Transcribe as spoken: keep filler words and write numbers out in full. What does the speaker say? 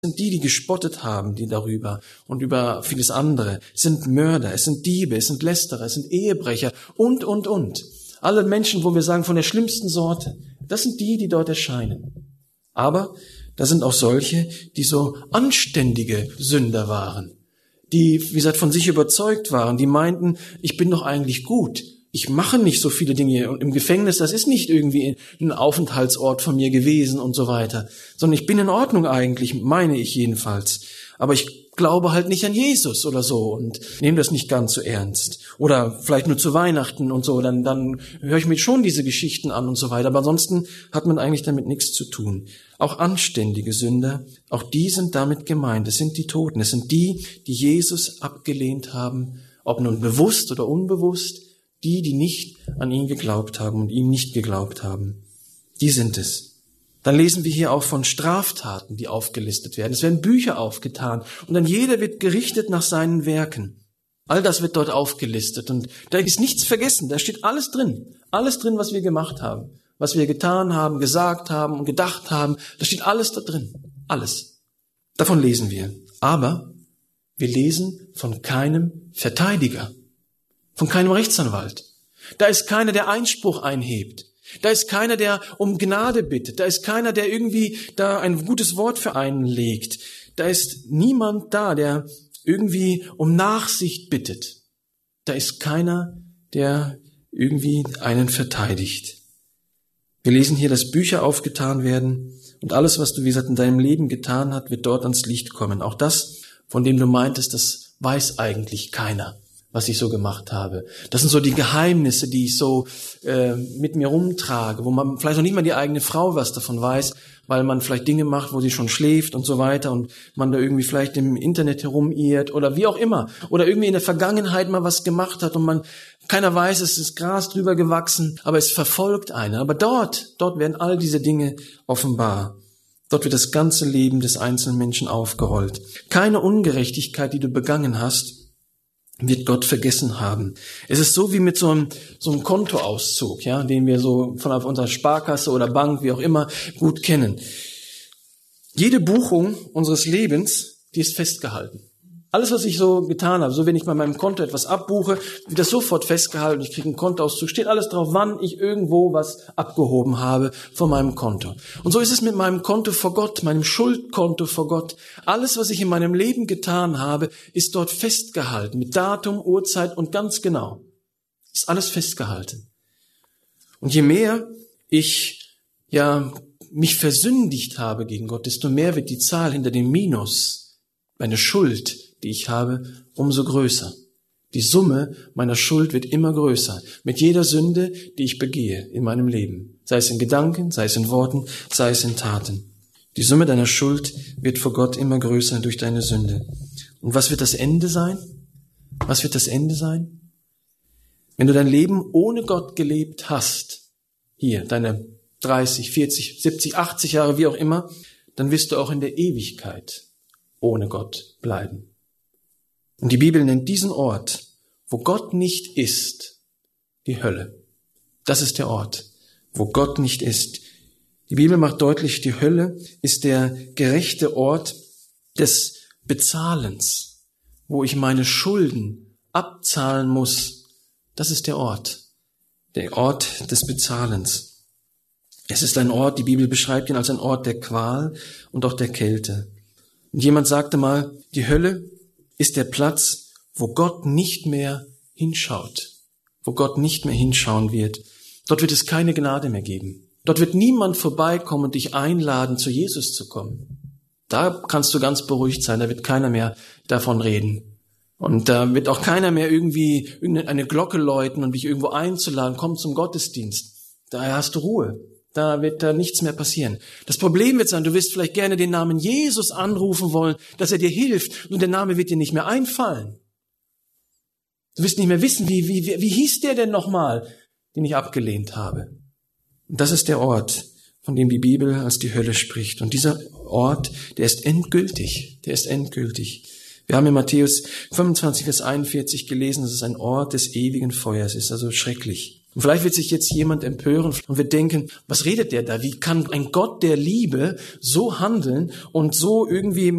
sind die, die gespottet haben, die darüber und über vieles andere. Es sind Mörder, es sind Diebe, es sind Lästerer, es sind Ehebrecher und, und, und. Alle Menschen, wo wir sagen, von der schlimmsten Sorte. Das sind die, die dort erscheinen. Aber da sind auch solche, die so anständige Sünder waren. Die, wie gesagt, von sich überzeugt waren. Die meinten, ich bin doch eigentlich gut. Ich mache nicht so viele Dinge. Und im Gefängnis, das ist nicht irgendwie ein Aufenthaltsort von mir gewesen und so weiter. Sondern ich bin in Ordnung eigentlich, meine ich jedenfalls. Aber ich glaube halt nicht an Jesus oder so und nehme das nicht ganz so ernst. Oder vielleicht nur zu Weihnachten und so, dann, dann höre ich mir schon diese Geschichten an und so weiter. Aber ansonsten hat man eigentlich damit nichts zu tun. Auch anständige Sünder, auch die sind damit gemeint. Es sind die Toten, es sind die, die Jesus abgelehnt haben, ob nun bewusst oder unbewusst, die, die nicht an ihn geglaubt haben und ihm nicht geglaubt haben. Die sind es. Dann lesen wir hier auch von Straftaten, die aufgelistet werden. Es werden Bücher aufgetan und dann jeder wird gerichtet nach seinen Werken. All das wird dort aufgelistet und da ist nichts vergessen. Da steht alles drin. Alles drin, was wir gemacht haben, was wir getan haben, gesagt haben und gedacht haben. Da steht alles da drin. Alles. Davon lesen wir. Aber wir lesen von keinem Verteidiger, von keinem Rechtsanwalt. Da ist keiner, der Einspruch einhebt. Da ist keiner, der um Gnade bittet. Da ist keiner, der irgendwie da ein gutes Wort für einen legt. Da ist niemand da, der irgendwie um Nachsicht bittet. Da ist keiner, der irgendwie einen verteidigt. Wir lesen hier, dass Bücher aufgetan werden und alles, was du, wie gesagt, in deinem Leben getan hast, wird dort ans Licht kommen. Auch das, von dem du meintest, das weiß eigentlich keiner, was ich so gemacht habe. Das sind so die Geheimnisse, die ich so äh, mit mir rumtrage, wo man vielleicht noch nicht mal die eigene Frau was davon weiß, weil man vielleicht Dinge macht, wo sie schon schläft und so weiter und man da irgendwie vielleicht im Internet herumirrt oder wie auch immer. Oder irgendwie in der Vergangenheit mal was gemacht hat und man, keiner weiß, es ist Gras drüber gewachsen, aber es verfolgt einen. Aber dort, dort werden all diese Dinge offenbar. Dort wird das ganze Leben des einzelnen Menschen aufgerollt. Keine Ungerechtigkeit, die du begangen hast, wird Gott vergessen haben. Es ist so wie mit so einem, so einem Kontoauszug, ja, den wir so von unserer Sparkasse oder Bank, wie auch immer, gut kennen. Jede Buchung unseres Lebens, die ist festgehalten. Alles, was ich so getan habe, so wenn ich bei meinem Konto etwas abbuche, wird das sofort festgehalten. Ich kriege einen Kontoauszug, steht alles drauf, wann ich irgendwo was abgehoben habe von meinem Konto. Und so ist es mit meinem Konto vor Gott, meinem Schuldkonto vor Gott. Alles, was ich in meinem Leben getan habe, ist dort festgehalten, mit Datum, Uhrzeit und ganz genau. Ist alles festgehalten. Und je mehr ich ja mich versündigt habe gegen Gott, desto mehr wird die Zahl hinter dem Minus, meine Schuld, die ich habe, umso größer. Die Summe meiner Schuld wird immer größer. Mit jeder Sünde, die ich begehe in meinem Leben. Sei es in Gedanken, sei es in Worten, sei es in Taten. Die Summe deiner Schuld wird vor Gott immer größer durch deine Sünde. Und was wird das Ende sein? Was wird das Ende sein? Wenn du dein Leben ohne Gott gelebt hast, hier, deine dreißig, vierzig, siebzig, achtzig Jahre, wie auch immer, dann wirst du auch in der Ewigkeit ohne Gott bleiben. Und die Bibel nennt diesen Ort, wo Gott nicht ist, die Hölle. Das ist der Ort, wo Gott nicht ist. Die Bibel macht deutlich, die Hölle ist der gerechte Ort des Bezahlens, wo ich meine Schulden abzahlen muss. Das ist der Ort, der Ort des Bezahlens. Es ist ein Ort, die Bibel beschreibt ihn als ein Ort der Qual und auch der Kälte. Und jemand sagte mal, die Hölle ist der Platz, wo Gott nicht mehr hinschaut, wo Gott nicht mehr hinschauen wird. Dort wird es keine Gnade mehr geben. Dort wird niemand vorbeikommen und dich einladen, zu Jesus zu kommen. Da kannst du ganz beruhigt sein, da wird keiner mehr davon reden. Und da wird auch keiner mehr irgendwie eine Glocke läuten und dich irgendwo einzuladen, komm zum Gottesdienst. Da hast du Ruhe. Da wird da nichts mehr passieren. Das Problem wird sein, du wirst vielleicht gerne den Namen Jesus anrufen wollen, dass er dir hilft, und der Name wird dir nicht mehr einfallen. Du wirst nicht mehr wissen, wie, wie, wie, wie hieß der denn nochmal, den ich abgelehnt habe. Und das ist der Ort, von dem die Bibel als die Hölle spricht. Und dieser Ort, der ist endgültig, der ist endgültig. Wir haben in Matthäus fünfundzwanzig, Vers einundvierzig gelesen, dass es ein Ort des ewigen Feuers ist, also schrecklich. Und vielleicht wird sich jetzt jemand empören und wird denken, was redet der da? Wie kann ein Gott der Liebe so handeln und so irgendwie